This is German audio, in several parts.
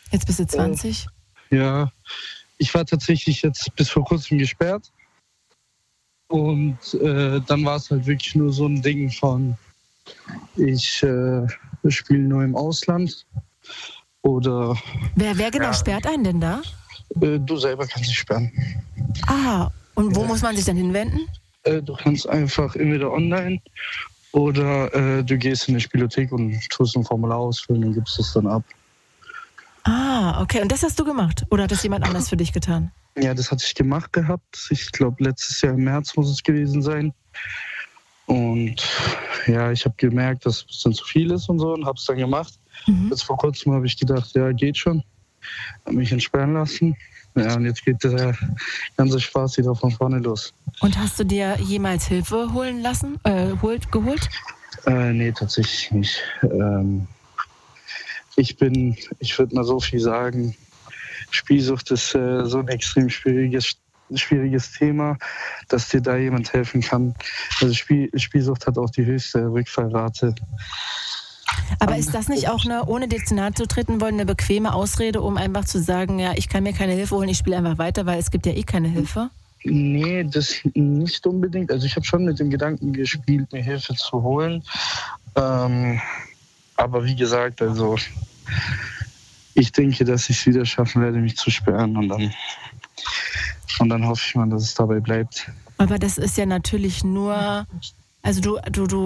Jetzt bist du 20? Ja, ich war tatsächlich jetzt bis vor kurzem gesperrt. Und dann war es halt wirklich nur so ein Ding von, ich spiele nur im Ausland. Oder... Wer genau sperrt einen denn da? Du selber kannst dich sperren. Ah, und wo muss man sich dann hinwenden? Du kannst einfach entweder online oder du gehst in die Spielothek und tust ein Formular ausfüllen und gibst es dann ab. Ah, okay. Und das hast du gemacht? Oder hat das jemand anders für dich getan? Ja, das hatte ich gemacht gehabt. Ich glaube, letztes Jahr im März muss es gewesen sein. Und ja, ich habe gemerkt, dass es ein bisschen zu viel ist und so und habe es dann gemacht. Jetzt vor kurzem habe ich gedacht, ja, geht schon. Habe mich entsperren lassen. Ja, und jetzt geht der ganze Spaß wieder von vorne los. Und hast du dir jemals Hilfe holen lassen, geholt? Nee, tatsächlich nicht. Ich würde mal so viel sagen, Spielsucht ist so ein extrem schwieriges Thema, dass dir da jemand helfen kann. Also Spielsucht hat auch die höchste Rückfallrate. Aber ist das nicht auch ohne dir zu nahe zu treten wollen, eine bequeme Ausrede, um einfach zu sagen, ja, ich kann mir keine Hilfe holen, ich spiele einfach weiter, weil es gibt ja eh keine Hilfe? Nee, das nicht unbedingt. Also ich habe schon mit dem Gedanken gespielt, mir Hilfe zu holen. Aber wie gesagt, also ich denke, dass ich es wieder schaffen werde, mich zu sperren und dann hoffe ich mal, dass es dabei bleibt. Aber das ist ja natürlich nur, also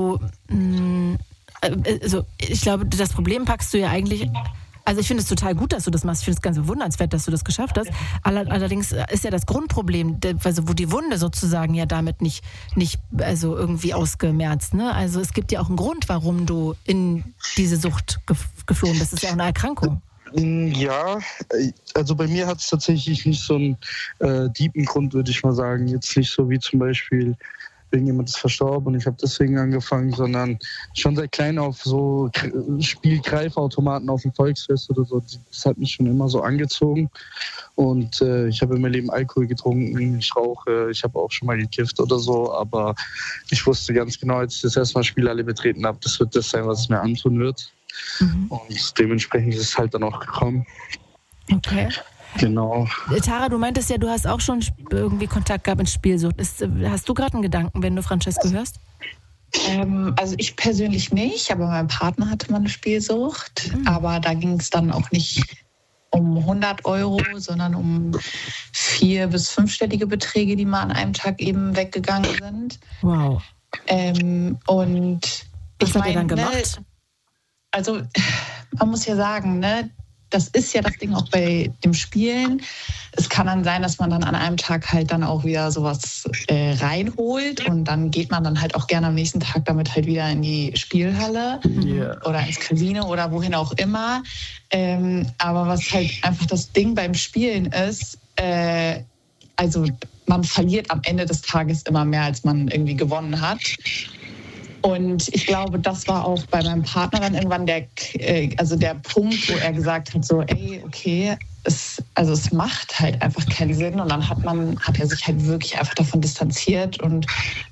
also ich glaube, das Problem packst du ja eigentlich, also ich finde es total gut, dass du das machst, ich finde es ganz bewundernswert, dass du das geschafft hast, allerdings ist ja das Grundproblem, also wo die Wunde sozusagen ja damit nicht also irgendwie ausgemerzt, ne? Also es gibt ja auch einen Grund, warum du in diese Sucht geflohen bist, das ist ja auch eine Erkrankung. Ja, also bei mir hat es tatsächlich nicht so einen tiefen Grund, würde ich mal sagen. Jetzt nicht so wie zum Beispiel, irgendjemand ist verstorben und ich habe deswegen angefangen, sondern schon seit klein auf so Spielgreifautomaten auf dem Volksfest oder so. Das hat mich schon immer so angezogen. Und ich habe in meinem Leben Alkohol getrunken, ich rauche, ich habe auch schon mal gekifft oder so. Aber ich wusste ganz genau, als ich das erste Mal Spielhalle betreten habe, das wird das sein, was es mir antun wird. Und dementsprechend ist es halt dann auch gekommen. Okay. Genau. Tara, du meintest ja, du hast auch schon irgendwie Kontakt gehabt mit Spielsucht. Hast du gerade einen Gedanken, wenn du Francesco hörst? Also ich persönlich nicht, aber mein Partner hatte mal eine Spielsucht. Aber da ging es dann auch nicht um 100 €, sondern um 4- bis 5-stellige Beträge, die mal an einem Tag eben weggegangen sind. Wow. Und was hat ihr dann gemacht? Ne, also man muss ja sagen, ne, das ist ja das Ding auch bei dem Spielen. Es kann dann sein, dass man dann an einem Tag halt dann auch wieder sowas reinholt und dann geht man dann halt auch gerne am nächsten Tag damit halt wieder in die Spielhalle oder ins Casino oder wohin auch immer. Aber was halt einfach das Ding beim Spielen ist, also man verliert am Ende des Tages immer mehr, als man irgendwie gewonnen hat. Und ich glaube, das war auch bei meinem Partner dann irgendwann der Punkt, wo er gesagt hat, so, ey, okay, es macht halt einfach keinen Sinn. Und dann hat er sich halt wirklich einfach davon distanziert und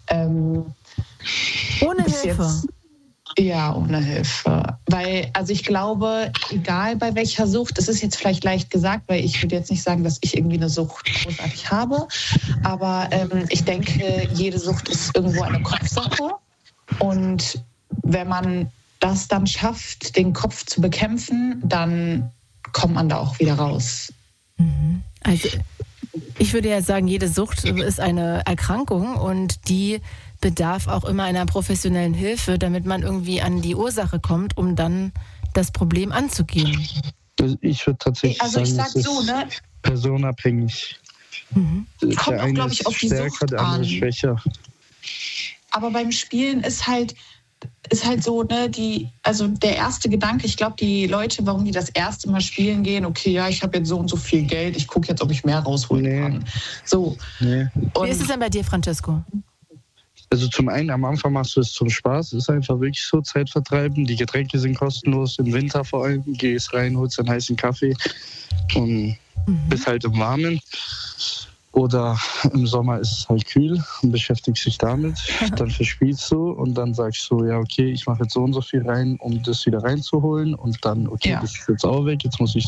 ohne Hilfe. Ja, ohne Hilfe. Weil, also ich glaube, egal bei welcher Sucht, das ist jetzt vielleicht leicht gesagt, weil ich würde jetzt nicht sagen, dass ich irgendwie eine Sucht großartig habe, aber ich denke, jede Sucht ist irgendwo eine Kopfsache. Und wenn man das dann schafft, den Kopf zu bekämpfen, dann kommt man da auch wieder raus. Also ich würde ja sagen, jede Sucht ist eine Erkrankung und die bedarf auch immer einer professionellen Hilfe, damit man irgendwie an die Ursache kommt, um dann das Problem anzugehen. Ich würde tatsächlich sagen, das ist personenabhängig. Kommt auch, glaube ich, auf die Sucht der andere schwächer. Aber beim Spielen ist halt so, ne, der erste Gedanke, ich glaube, die Leute, warum die das erste Mal spielen gehen, okay, ja, ich habe jetzt so und so viel Geld, ich gucke jetzt, ob ich mehr rausholen kann. So. Nee. Wie ist es denn bei dir, Francesco? Also zum einen, am Anfang machst du es zum Spaß, ist einfach wirklich so Zeitvertreiben. Die Getränke sind kostenlos, im Winter vor allem. Gehst rein, holst einen heißen Kaffee und bist halt im Warmen. Oder im Sommer ist es halt kühl und beschäftigst dich damit. Dann verspielst du und dann sagst du, ja, okay, ich mache jetzt so und so viel rein, um das wieder reinzuholen. Und dann, okay, das ist jetzt auch weg, jetzt muss ich